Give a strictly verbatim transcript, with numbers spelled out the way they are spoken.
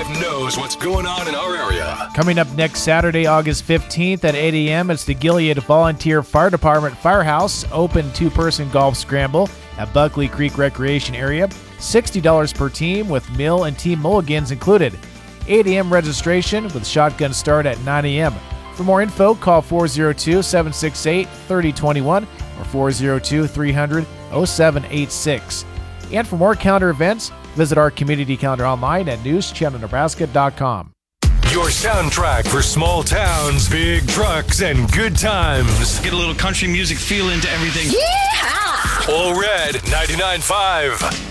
knows what's going on in our area. Coming up next Saturday, August fifteenth at eight a.m., it's the Gilead Volunteer Fire Department Firehouse Open two-person golf scramble at Buckley Creek Recreation Area. sixty dollars per team with meal and team mulligans included. eight a.m. registration with shotgun start at nine a.m. For more info, call four oh two, seven six eight, three oh two one or four oh two, three hundred, oh seven eight six. And for more calendar events, visit our community calendar online at news channel nebraska dot com. Your soundtrack for small towns, big trucks, and good times. Get a little country music feel into everything. Yeehaw! All Red ninety-nine point five.